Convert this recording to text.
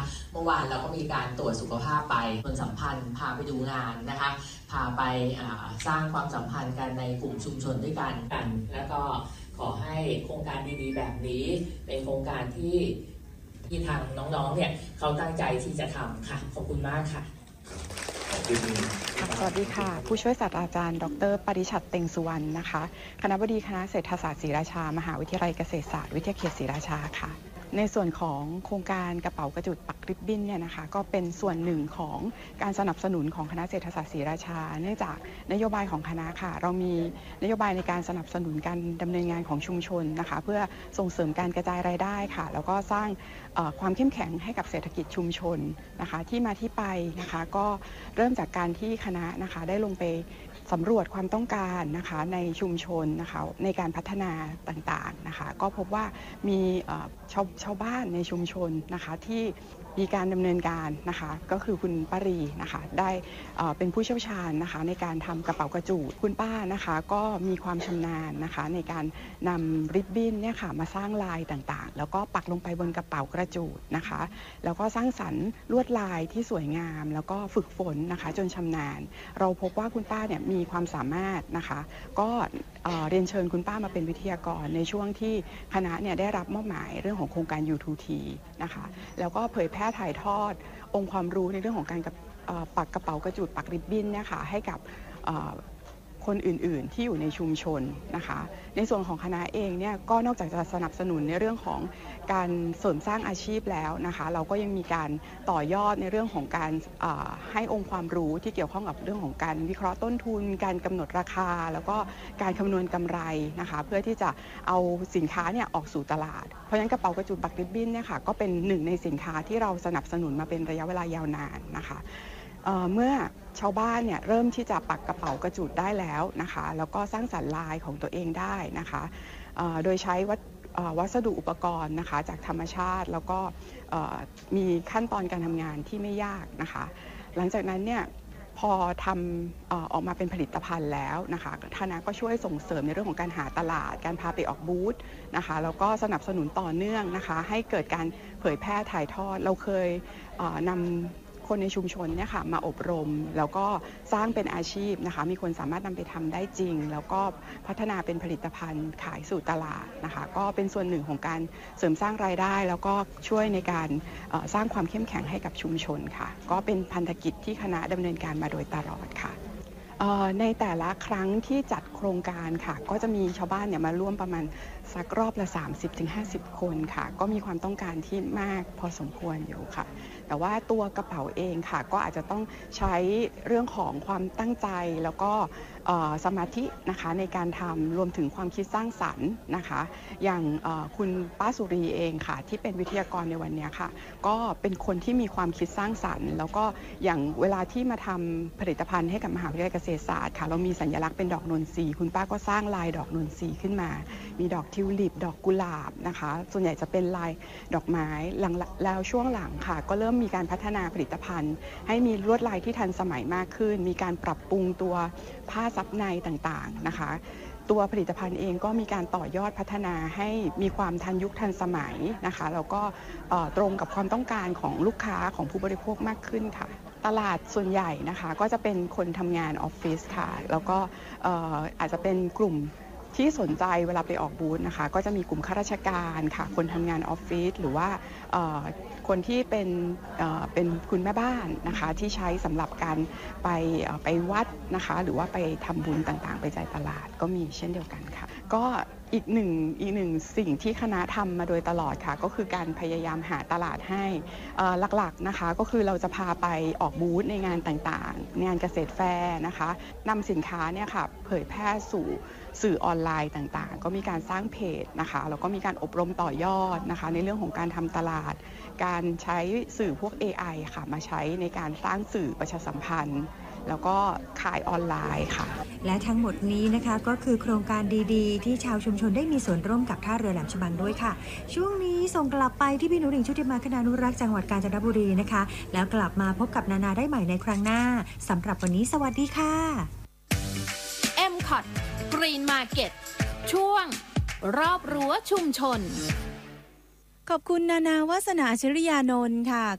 เมื่อวานเราก็มีการตรวจสุขภาพไปคนสัมพันธ์พาไปดูงานนะคะพาไปสร้างความสัมพันธ์กันในกลุ่มชุมชนด้วยกันแล้วก็ขอให้โครงการดีๆแบบนี้เป็นโครงการที่ทางน้องๆเนี่ยเขาตั้งใจที่จะทำค่ะขอบคุณมากค่ะสวัสดีค่ะผู้ช่วยศาสตราจารย์ดร.ปริชัดเต็งสุวรรณนะคะคณบดีคณะเศรษฐศาสตร์ศรีราชามหาวิทยาลัยเกษตรศาสตร์วิทยาเขตศรีราชาค่ะในส่วนของโครงการกระเป๋ากระจุดปักริบบิ้นเนี่ยนะคะก็เป็นส่วนหนึ่งของการสนับสนุนของคณะเศรษฐศาสตร์ศรีราชาเนื่องจากนโยบายของคณะค่ะเรามีนโยบายในการสนับสนุนการดำเนินงานของชุมชนนะคะเพื่อส่งเสริมการกระจายรายได้ค่ะแล้วก็สร้างความเข้มแข็งให้กับเศรษฐกิจชุมชนนะคะที่มาที่ไปนะคะก็เริ่มจากการที่คณะนะคะได้ลงไปสำรวจความต้องการนะคะในชุมชนนะคะในการพัฒนาต่างๆนะคะก็พบว่ามีชาวบ้านในชุมชนนะคะที่มีการดำเนินการนะคะก็คือคุณป้ารีนะคะได้เป็นผู้เชี่ยวชาญนะคะในการทำกระเป๋ากระจูดคุณป้านะคะก็มีความชำนาญนะคะในการนำริบบิ้นเนี่ยค่ะมาสร้างลายต่างๆแล้วก็ปักลงไปบนกระเป๋ากระจูดนะคะแล้วก็สร้างสรรค์ลวดลายที่สวยงามแล้วก็ฝึกฝนนะคะจนชำนาญเราพบว่าคุณป้าเนี่ยมีความสามารถนะคะก็เรียนเชิญคุณป้ามาเป็นวิทยากรในช่วงที่คณะเนี่ยได้รับมอบหมายเรื่องของโครงการ U2T นะคะแล้วก็เผยแพร่ถ่ายทอดองค์ความรู้ในเรื่องของการปักกระเป๋ากระจุดปักริบบิ้นเนี่ยค่ะให้กับคนอื่นๆที่อยู่ในชุมชนนะคะในส่วนของคณะเองเนี่ยก็นอกจากจะสนับสนุนในเรื่องของการเสริมสร้างอาชีพแล้วนะคะเราก็ยังมีการต่อยอดในเรื่องของการให้องค์ความรู้ที่เกี่ยวข้องกับเรื่องของการวิเคราะห์ต้นทุนการกำหนดราคาแล้วก็การคำนวณกำไรนะคะเพื่อที่จะเอาสินค้าเนี่ยออกสู่ตลาดเพราะฉะนั้นกระเป๋ากระจุดปักริบบิ้นเนี่ยค่ะก็เป็นหนึ่งในสินค้าที่เราสนับสนุนมาเป็นระยะเวลายาวนานนะคะเมื่อชาวบ้านเนี่ยเริ่มที่จะปักกระเป๋ากระจุดได้แล้วนะคะแล้วก็สร้างสรรค์ลายของตัวเองได้นะคะโดยใช้วัสดุอุปกรณ์นะคะจากธรรมชาติแล้วก็มีขั้นตอนการทำงานที่ไม่ยากนะคะหลังจากนั้นเนี่ยพอทำออกมาเป็นผลิตภัณฑ์แล้วนะคะคณะก็ช่วยส่งเสริมในเรื่องของการหาตลาดการพาไปออกบูธนะคะแล้วก็สนับสนุนต่อเนื่องนะคะให้เกิดการเผยแพร่ถ่ายทอดเราเคยนำคนในชุมชนเนี่ยค่ะมาอบรมแล้วก็สร้างเป็นอาชีพนะคะมีคนสามารถนำไปทำได้จริงแล้วก็พัฒนาเป็นผลิตภัณฑ์ขายสู่ตลาดนะคะก็เป็นส่วนหนึ่งของการเสริมสร้างรายได้แล้วก็ช่วยในการสร้างความเข้มแข็งให้กับชุมชนค่ะก็เป็นพันธกิจที่คณะดำเนินการมาโดยตลอดค่ะในแต่ละครั้งที่จัดโครงการค่ะก็จะมีชาวบ้านเนี่ยมาร่วมประมาณสักรอบละ 30-50 คนค่ะก็มีความต้องการที่มากพอสมควรอยู่ค่ะแต่ว่าตัวกระเป๋าเองค่ะก็อาจจะต้องใช้เรื่องของความตั้งใจแล้วก็สมาธินะคะในการทำรวมถึงความคิดสร้างสรรค์นะคะอย่างคุณป้าสุรีเองค่ะที่เป็นวิทยากรในวันนี้ค่ะก็เป็นคนที่มีความคิดสร้างสรรค์แล้วก็อย่างเวลาที่มาทำผลิตภัณฑ์ให้กับมหาวิทยาลัยเกษตรศาสตร์ค่ะเรามีสัญลักษณ์เป็นดอกนนทรีคุณป้าก็สร้างลายดอกนนทรีขึ้นมามีดอกทิวลิปดอกกุหลาบนะคะส่วนใหญ่จะเป็นลายดอกไม้แล้วช่วงหลังค่ะก็เริ่มมีการพัฒนาผลิตภัณฑ์ให้มีลวดลายที่ทันสมัยมากขึ้นมีการปรับปรุงตัวผ้าซับในต่างๆนะคะตัวผลิตภัณฑ์เองก็มีการต่อยอดพัฒนาให้มีความทันยุคทันสมัยนะคะแล้วก็ตรงกับความต้องการของลูกค้าของผู้บริโภคมากขึ้นค่ะตลาดส่วนใหญ่นะคะก็จะเป็นคนทำงานออฟฟิศค่ะแล้วก็อาจจะเป็นกลุ่มที่สนใจเวลาไปออกบูธนะคะก็จะมีกลุ่มข้าราชการค่ะคนทำงานออฟฟิศหรือว่าคนที่เป็นคุณแม่บ้านนะคะที่ใช้สำหรับการไปวัดนะคะหรือว่าไปทำบุญต่างๆไปจ่ายตลาดก็มีเช่นเดียวกันค่ะก็อีกหนึ่งสิ่งที่คณะทำมาโดยตลอดค่ะก็คือการพยายามหาตลาดให้หลักๆนะคะก็คือเราจะพาไปออกบูธในงานต่างๆงานเกษตรแฟร์นะคะนำสินค้าเนี่ยค่ะเผยแพร่สู่สื่อออนไลน์ต่างๆก็มีการสร้างเพจนะคะแล้วก็มีการอบรมต่อยอดนะคะในเรื่องของการทำตลาดการใช้สื่อพวก AI ค่ะมาใช้ในการสร้างสื่อประชาสัมพันธ์แล้วก็ขายออนไลน์ค่ะและทั้งหมดนี้นะคะก็คือโครงการดีๆที่ชาวชุมชนได้มีส่วนร่วมกับท่าเรือแหลมฉบังด้วยค่ะช่วงนี้ส่งกลับไปที่พี่หนูหริ่งชุติมาคณานุรักษ์จังหวัดกาญจนบุรีนะคะแล้วกลับมาพบกับนานาได้ใหม่ในครั้งหน้าสำหรับวันนี้สวัสดีค่ะ MCOT Green Market ช่วงรอบรั้วชุมชนขอบคุณนานาวาสนาอัจฉริยานนท์ค่ะ